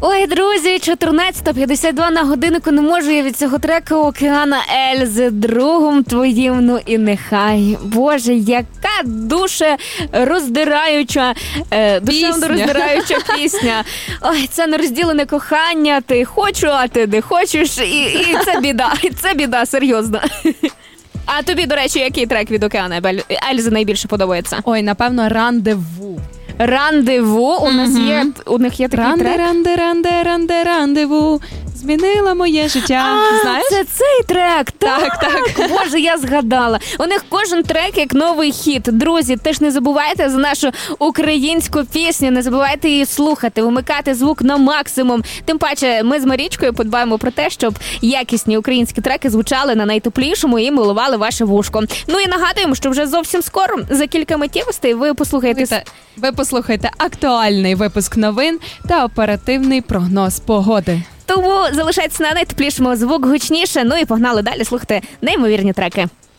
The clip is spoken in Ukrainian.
Ой, друзі, 14:52 на годиннику. Не можу я від цього треку Океана Ельзи. Другом твоїм, ну і нехай. Боже, яка душероздираюча, душевно роздираюча пісня. Ой, це нерозділене кохання. Ти хочу, а ти не хочеш. І це біда. І це біда, серйозно. А тобі, до речі, який трек від Океана Ельзи найбільше подобається? Ой, напевно, «Рандеву». «Рандеву». У них є такий трек? Рандеву. Змінила моє життя. Знаєш? Це цей трек. Так. Боже, я згадала. У них кожен трек як новий хіт. Друзі, теж не забувайте за нашу українську пісню, не забувайте її слухати, вмикати звук на максимум. Тим паче, ми з Марічкою подбаємо про те, щоб якісні українські треки звучали на найтеплішому і милували ваше вушко. Ну і нагадуємо, що вже зовсім скоро, за кілька миттєвостей, ви послухаєте актуальний випуск новин та оперативний прогноз погоди. Тому залишайтеся на найтеплішому, звук гучніше, ну і погнали далі слухати неймовірні треки.